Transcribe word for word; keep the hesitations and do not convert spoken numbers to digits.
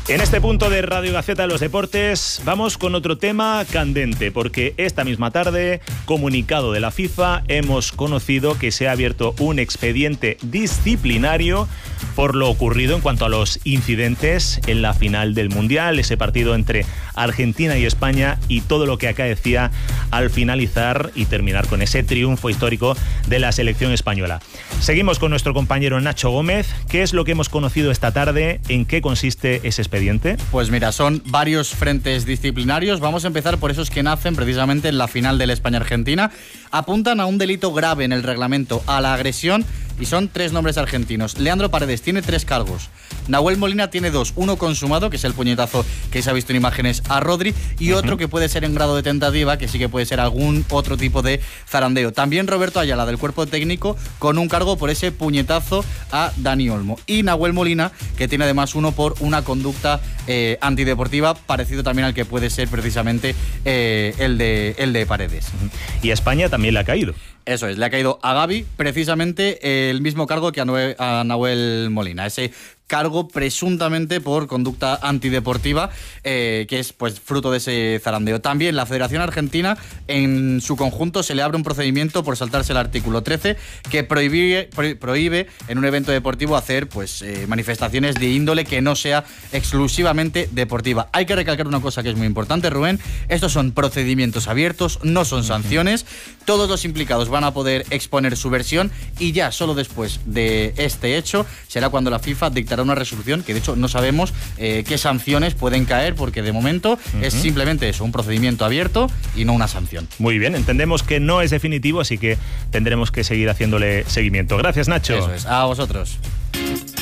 En este punto de Radio Gaceta de los Deportes vamos con otro tema candente, porque esta misma tarde, comunicado de la FIFA, hemos conocido que se ha abierto un expediente disciplinario por lo ocurrido en cuanto a los incidentes en la final del Mundial, ese partido entre Argentina y España y todo lo que acaecía al finalizar y terminar con ese triunfo histórico de la selección española. Seguimos con nuestro compañero Nacho Gómez. ¿Qué es lo que hemos conocido esta tarde? ¿En qué consiste ese expediente? Pues mira, son varios frentes disciplinarios. Vamos a empezar por esos que nacen precisamente en la final de la España-Argentina. Apuntan a un delito grave en el reglamento, a la agresión, y son tres nombres argentinos. Leandro Paredes tiene tres cargos. Nahuel Molina tiene dos. Uno consumado, que es el puñetazo que se ha visto en imágenes a Rodri, y uh-huh. otro que puede ser en grado de tentativa, que sí que puede ser algún otro tipo de zarandeo. También Roberto Ayala, del cuerpo técnico, con un cargo por ese puñetazo a Dani Olmo. Y Nahuel Molina, que tiene además uno por una conducta eh, antideportiva, parecido también al que puede ser precisamente eh, el, de, el de Paredes. Uh-huh. Y a España también le ha caído. Eso es, le ha caído a Gavi precisamente el mismo cargo que a, Noe- a Nahuel Molina, ese cargo presuntamente por conducta antideportiva, eh, que es pues fruto de ese zarandeo. También la Federación Argentina, en su conjunto, se le abre un procedimiento por saltarse el artículo trece, que prohíbe, pro, prohíbe en un evento deportivo hacer pues eh, manifestaciones de índole que no sea exclusivamente deportiva. Hay que recalcar una cosa que es muy importante, Rubén: estos son procedimientos abiertos, no son sanciones. Todos los implicados van a poder exponer su versión, y ya solo después de este hecho será cuando la FIFA dictará una resolución, que de hecho no sabemos eh, qué sanciones pueden caer, porque de momento uh-huh. es simplemente eso, un procedimiento abierto y no una sanción. Muy bien, entendemos que no es definitivo, así que tendremos que seguir haciéndole seguimiento. Gracias, Nacho. Eso es, a vosotros.